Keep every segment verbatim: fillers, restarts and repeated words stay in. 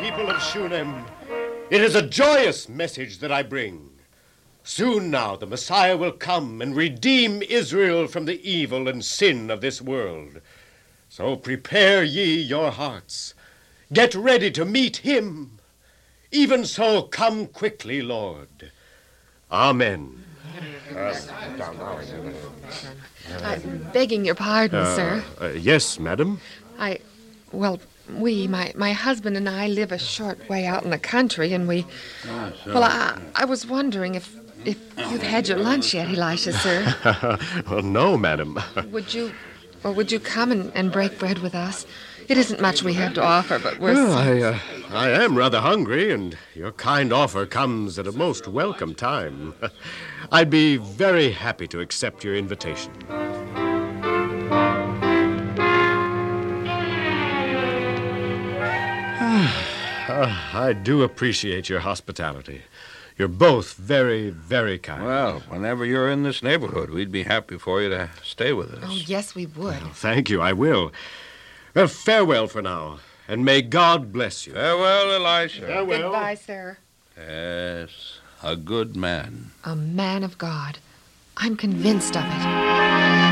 people of Shunem. It is a joyous message that I bring. Soon now the Messiah will come and redeem Israel from the evil and sin of this world. So prepare ye your hearts. Get ready to meet him. Even so, come quickly, Lord. Amen. I'm begging your pardon, Uh, sir. uh, yes, madam. I, well, we, my, my husband and I live a short way out in the country, and we, well, I, I was wondering if, if you've had your lunch yet, Elisha, sir. Well, no, madam. Would you, or would you come and, and break bread with us? It isn't much we have to offer, but we're... Well, so- I, uh, I am rather hungry, and your kind offer comes at a most welcome time. I'd be very happy to accept your invitation. Uh, I do appreciate your hospitality. You're both very, very kind. Well, whenever you're in this neighborhood, we'd be happy for you to stay with us. Oh, yes, we would. Well, thank you, I will. Well, farewell for now, and may God bless you. Farewell, Elisha. Farewell. Goodbye, sir. Yes, a good man. A man of God. I'm convinced of it.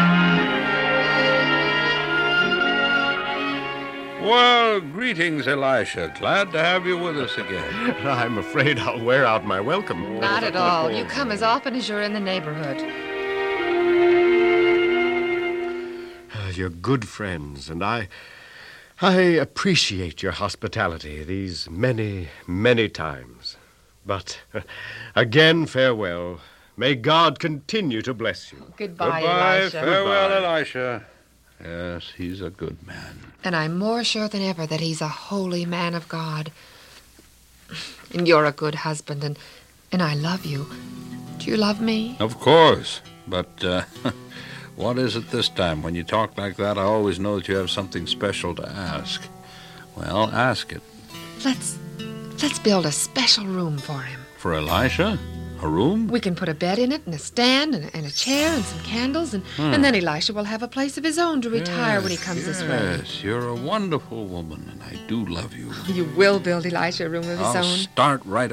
Well, greetings, Elisha. Glad to have you with us again. I'm afraid I'll wear out my welcome. Not at all. You come as often as you're in the neighborhood. Uh, You're good friends, and I... I appreciate your hospitality these many, many times. But, again, farewell. May God continue to bless you. Goodbye, Goodbye. Elisha. Farewell, Goodbye. Elisha. Yes, he's a good man. And I'm more sure than ever that he's a holy man of God. And you're a good husband, and, and I love you. Do you love me? Of course. But uh, what is it this time? When you talk like that, I always know that you have something special to ask. Well, ask it. Let's let's build a special room for him. For Elisha? A room? We can put a bed in it, and a stand, and, and a chair, and some candles, and, and then Elisha will have a place of his own to retire when he comes yes, this way. Yes, you're a wonderful woman, and I do love you. You will build Elisha a room of his I'll own. start right